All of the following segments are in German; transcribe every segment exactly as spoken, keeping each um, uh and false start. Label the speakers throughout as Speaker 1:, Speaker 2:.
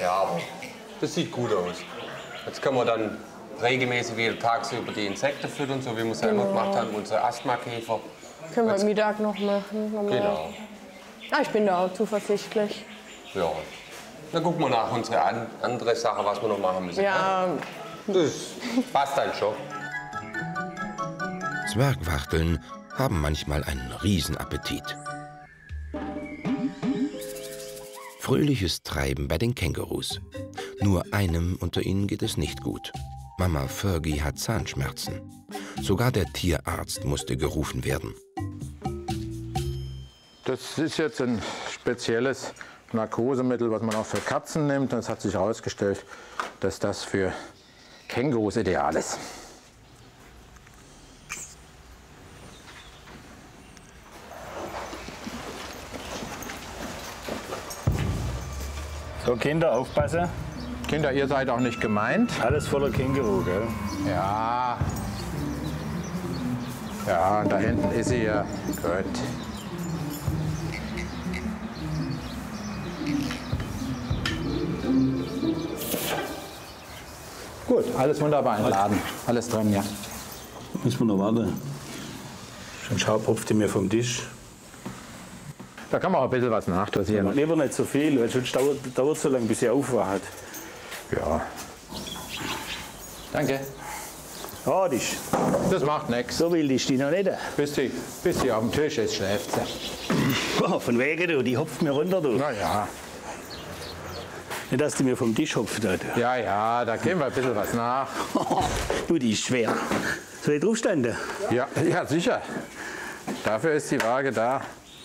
Speaker 1: Ja, aber das sieht gut aus. Jetzt können wir dann regelmäßig wieder tagsüber die Insekten füttern, so wie wir es ja immer gemacht haben, unsere Asthmakäfer.
Speaker 2: Können wir
Speaker 1: Jetzt,
Speaker 2: Mittag noch machen.
Speaker 1: genau.
Speaker 2: Ah, ich bin da auch zuversichtlich.
Speaker 1: Ja. Dann gucken wir nach unsere an, andere Sache, was wir noch machen müssen.
Speaker 2: Ja.
Speaker 1: Das passt dann schon.
Speaker 3: Zwergwachteln haben manchmal einen Riesenappetit. Fröhliches Treiben bei den Kängurus. Nur einem unter ihnen geht es nicht gut. Mama Fergie hat Zahnschmerzen. Sogar der Tierarzt musste gerufen werden.
Speaker 4: Das ist jetzt ein spezielles Narkosemittel, was man auch für Katzen nimmt. Und es hat sich herausgestellt, dass das für Kängurus ideal ist.
Speaker 5: So, Kinder, aufpassen.
Speaker 4: Kinder, ihr seid auch nicht gemeint.
Speaker 5: Alles voller Känguru, gell?
Speaker 4: Ja. Ja, und da hinten ist sie ja. Gut. Gut, alles wunderbar entladen. Alles drin, ja.
Speaker 5: Müssen wir noch warten. Schon schaupropft mir vom Tisch.
Speaker 4: Da kann man auch ein bisschen was nachdosieren.
Speaker 5: Lieber nicht so viel, weil sonst dauert es so lange, bis sie aufwacht.
Speaker 4: Ja. Danke.
Speaker 5: Ja, das, ist-
Speaker 4: Das macht nichts.
Speaker 5: so wild ist die noch nicht.
Speaker 4: Bis sie, bis sie auf dem Tisch ist, schläft sie.
Speaker 5: Oh, von wegen, du, die hopft mir runter. Du.
Speaker 4: Na ja.
Speaker 5: Nicht, dass die mir vom Tisch hopft. Du,
Speaker 4: Ja, ja, da geben wir ein bisschen was nach.
Speaker 5: du die ist schwer. Soll ich draufstanden?
Speaker 4: Ja, ja, sicher. Dafür ist die Waage da.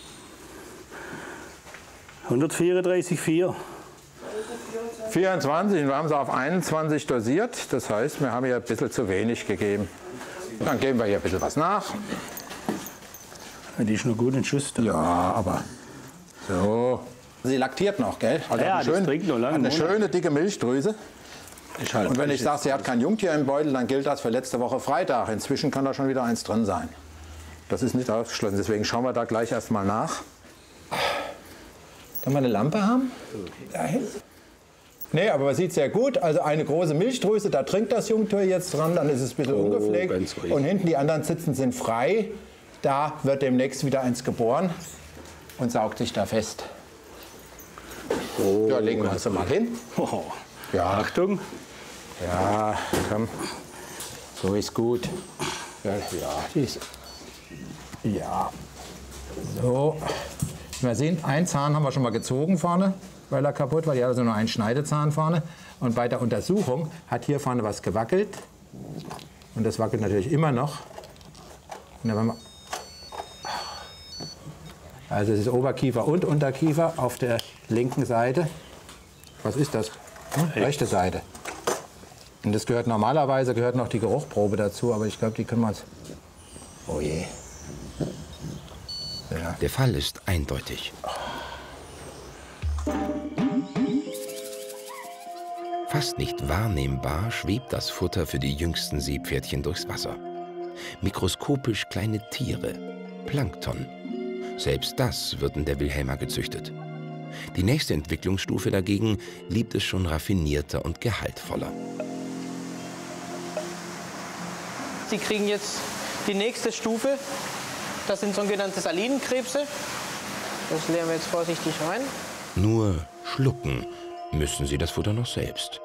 Speaker 5: hundertvierunddreißig Komma vier.
Speaker 4: vierundzwanzig, und wir haben sie auf einundzwanzig dosiert. Das heißt, wir haben hier ein bisschen zu wenig gegeben. Dann geben wir hier ein bisschen was nach.
Speaker 5: Die ist noch gut in Schuss.
Speaker 4: Ja, aber so. Sie laktiert noch, gell? Also
Speaker 5: Ja,
Speaker 4: eine
Speaker 5: das
Speaker 4: schön-
Speaker 5: trinkt noch lange
Speaker 4: Eine
Speaker 5: Monate.
Speaker 4: schöne, dicke Milchdrüse.
Speaker 5: Ist halt
Speaker 4: Und wenn ich
Speaker 5: ist
Speaker 4: sage,
Speaker 5: jetzt-
Speaker 4: sie hat kein Jungtier im Beutel, dann gilt das für letzte Woche Freitag. Inzwischen kann da schon wieder eins drin sein. Das ist nicht ausgeschlossen. Deswegen schauen wir da gleich erst mal nach. Können wir eine Lampe haben? Dahin? Nee, aber man sieht sehr gut. Also eine große Milchdrüse, da trinkt das Jungtier jetzt dran, dann ist es ein bisschen
Speaker 5: Oh,
Speaker 4: ungepflegt.
Speaker 5: ganz ruhig.
Speaker 4: Und hinten die anderen Sitzen sind frei. Da wird demnächst wieder eins geboren und saugt sich da fest.
Speaker 5: Oh,
Speaker 4: Ja, legen wir uns mal hin.
Speaker 5: Oh.
Speaker 4: Ja,
Speaker 5: Achtung.
Speaker 4: ja, komm. So ist gut. Ja, ja, die ist. Ja. So. Wir sehen, einen Zahn haben wir schon mal gezogen vorne, weil er kaputt war. Die hat also nur einen Schneidezahn vorne. Und bei der Untersuchung hat hier vorne was gewackelt. Und das wackelt natürlich immer noch. Und dann werden wir also es ist Oberkiefer und Unterkiefer auf der linken Seite. Was ist das? Hm? Rechte Seite. Und das gehört normalerweise gehört noch die Geruchprobe dazu, aber ich glaube, die können wir uns. Oh je. Ja.
Speaker 3: Der Fall ist eindeutig. Fast nicht wahrnehmbar schwebt das Futter für die jüngsten Seepferdchen durchs Wasser. Mikroskopisch kleine Tiere, Plankton. Selbst das wird in der Wilhelma gezüchtet. Die nächste Entwicklungsstufe dagegen liebt es schon raffinierter und gehaltvoller.
Speaker 6: Sie kriegen jetzt die nächste Stufe. Das sind sogenannte Salinenkrebse. Das leeren wir jetzt vorsichtig rein.
Speaker 3: Nur schlucken müssen sie das Futter noch selbst.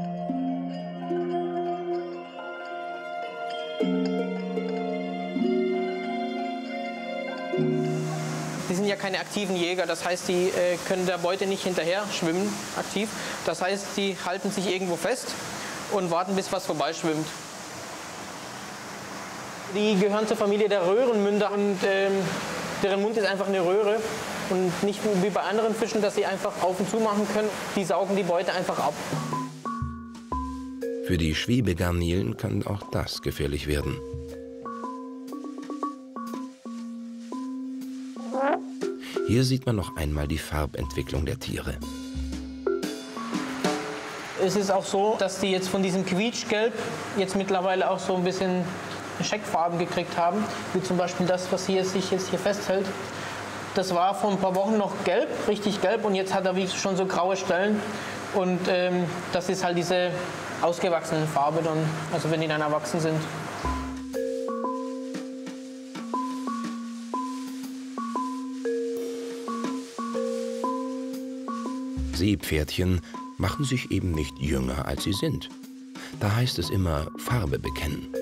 Speaker 6: Die sind ja keine aktiven Jäger, das heißt, die äh, können der Beute nicht hinterher schwimmen aktiv. Das heißt, sie halten sich irgendwo fest und warten, bis was vorbeischwimmt. Die gehören zur Familie der Röhrenmünder und ähm, deren Mund ist einfach eine Röhre und nicht wie bei anderen Fischen, dass sie einfach auf und zu machen können. Die saugen die Beute einfach ab.
Speaker 3: Für die Schwebegarnelen kann auch das gefährlich werden. Hier sieht man noch einmal die Farbentwicklung der Tiere.
Speaker 6: Es ist auch so, dass die jetzt von diesem Quietschgelb jetzt mittlerweile auch so ein bisschen Scheckfarben gekriegt haben, wie zum Beispiel das, was hier sich jetzt hier festhält. Das war vor ein paar Wochen noch gelb, richtig gelb, und jetzt hat er wie schon so graue Stellen. Und ähm, das ist halt diese ausgewachsene Farbe dann, also wenn die dann erwachsen sind.
Speaker 3: Seepferdchen machen sich eben nicht jünger, als sie sind. Da heißt es immer Farbe bekennen.